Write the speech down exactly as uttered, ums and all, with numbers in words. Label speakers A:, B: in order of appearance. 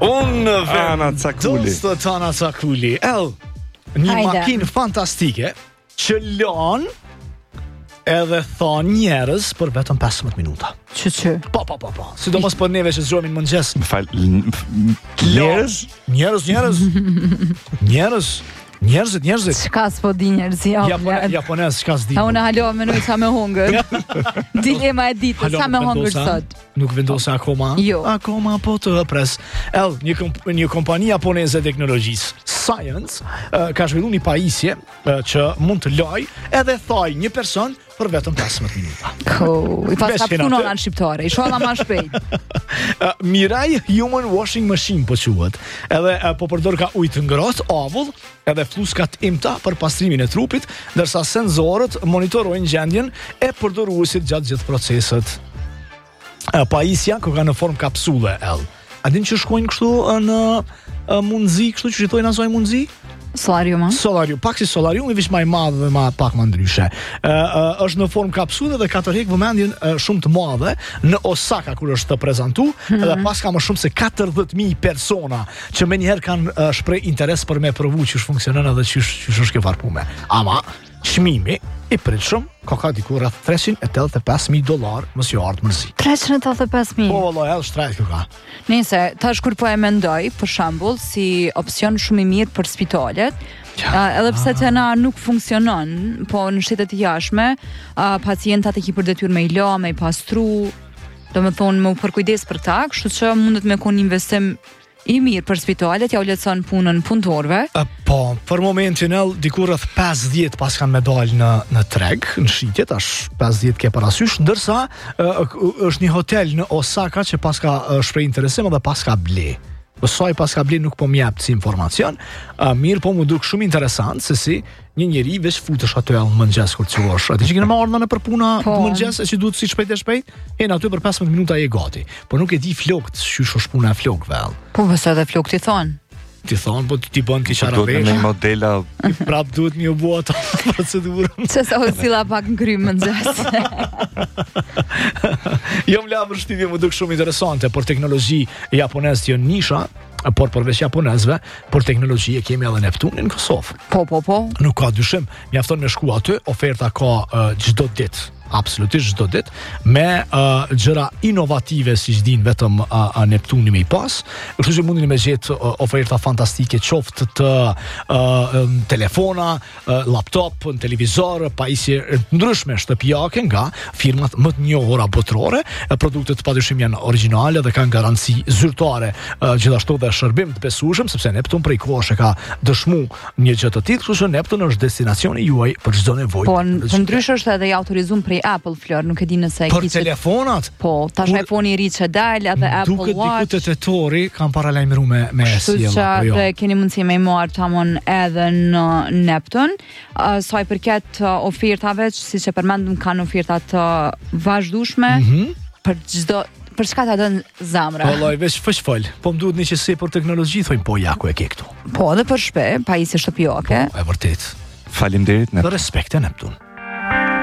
A: Unë
B: Ana Cakuli.
A: vendos të Ana Cakuli. El, një
C: Hajde.
A: makinë fantastike që lan edhe thon njerëz për vetëm pesëmbëdhjetë minuta.
C: Që që?
A: Po, po, po, po. Sidomos për neve që zgjohemi në mëngjes.
B: Më fal, l- njerëz?
A: Njerëz, njerëz. Njerëz, njerëzit, njerëzit.
C: Çka s'po di njerëzi, jo.
A: Japone,
C: Vlad.
A: japonez, çka s'di.
C: A unë halo menoj sa me hungër. Dilema e ditës,
A: Halo,
C: sa me
A: nuk
C: hungër
A: vendosa?
C: sot.
A: Nuk vendosa akoma?
C: Jo.
A: Akoma po të pres. El, një, komp një kompani japoneze e teknologjisë, Science, uh, ka zhvilluar një pajisje uh, që mund të laj edhe thaj një person për vetëm pesëmbëdhjetë minuta.
C: Ko, i pas ka
A: Beshin
C: punon
A: atë.
C: anë shqiptare, i sholla ma shpejt.
A: Uh, Mirai Human Washing Machine po quhet. Edhe uh, po përdor ka ujë të ngrohtë, avull, edhe fluskat imta për pastrimin e trupit, ndërsa senzorët monitorojnë gjendjen e përdoruesit gjatë gjithë proceset. Uh, pajisja ku ka në formë kapsule L. A din që shkojnë kështu uh, në uh, mundëzi, kështu që shitojnë asoj mundëzi?
C: Solarium, a?
A: Solarium, pak si solarium, i vish ma i madhe dhe ma pak ma ndryshe. Uh, uh, është në formë kapsule dhe ka të rek vëmendjen uh, shumë të madhe në Osaka kur është të prezantu,
C: Mhm.
A: edhe pas ka më shumë se katërdhjetë mijë persona që me njëherë kanë uh, shprej interes për me provu që është funksionon edhe që është është ke farpume. Ama, çmimi i pritshëm ka ka diku rreth treqind e tetëdhjetë e pesë mijë dollar mos ju ardh mërzi.
C: treqind e tetëdhjetë e pesë mijë.
A: Po valla, edhe shtrajt kjo ka.
C: Nëse tash kur po e mendoj, për shembull, si opsion shumë i mirë për spitalet, a, edhe pse që na nuk funksionon, po në shtetet e jashtme, a, pacientat e ki për detyrë me i la, me i pastru, do me thonë me u përkujdes për ta, kështu që mundet me kon investim i mirë për spitalet, ja u lehtëson punën punëtorëve.
A: E, Po, për momentin el, diku rreth pesëdhjetë pas kanë me dalë në, në treg, në shitje, tash pesëdhjetë ke parasysh, ndërsa e, është një hotel në Osaka që pas ka e, shprej interesim edhe pas ka ble. Saj pas ka ble nuk po mjep si informacion, a, mirë po mu duk shumë interesant se si një njeri veç futesh aty në mëngjes kur të qosh. Ati që kena marrë në për puna
C: Po.
A: mëngjes e që duhet si shpejt e shpejt, e në aty për pesëmbëdhjetë minuta je gati. Po nuk e di flokët, qysh është puna e flokëve. ell.
C: Po pëse edhe flok t'i thonë.
A: Ti thonë, po ti bën ti
B: Duhet
A: qaravesh.
B: me modela
A: Prap duhet mi u bua ato procedurën.
C: Se sa hocilla pak në kry mëngjes.
A: Jo më la vështirë, më duk shumë interesante, por teknologji japonez jo nisha, por përveç japonezve, por teknologji e kemi edhe Neptunin në Kosovë.
C: Po, po, po.
A: Nuk ka dyshim, mjafton me shku aty, oferta ka uh, çdo ditë. Absolutisht çdo ditë me uh, gjëra inovative siç din vetëm uh, uh, Neptuni me i pas. Kështu që mundin me gjetë uh, oferta fantastike qoftë të uh, um, telefona, uh, laptop, në televizor, pajisje ndryshme shtëpiake nga firmat më të njohura botërore. Uh, produktet padyshim janë origjinale dhe kanë garanci zyrtare, uh, gjithashtu dhe shërbim të besueshëm, sepse Neptun prej kohësh e ka dëshmu një gjë të tillë, kështu që Neptun është destinacioni juaj për çdo nevojë.
C: Po, në për ndrysh është edhe i autorizuar prej Apple Flor, nuk e di nëse e
A: Për
C: kiqet.
A: telefonat,
C: Po, tash
A: Kur-
C: iPhone i ri që dal, edhe Apple
A: duket diku
C: Watch.
A: të tetori kanë paralajmëruar me me
C: Kështu
A: sjellje,
C: që
A: po jo.
C: dhe keni mundësi me i marrë tamon edhe në Neptun. Uh, sa i përket uh, ofertave, që siç e përmendëm kanë oferta të vazhdueshme
A: Mhm.
C: për çdo për çka ta dën zamra.
A: Vallai veç fëç fol. Po më duhet një qësi për teknologji, thojnë po ja ku e ke këtu.
C: Po, edhe për shpe, pajisje shtëpiake.
A: E vërtet.
B: Faleminderit.
A: Dhe respekt e Neptun.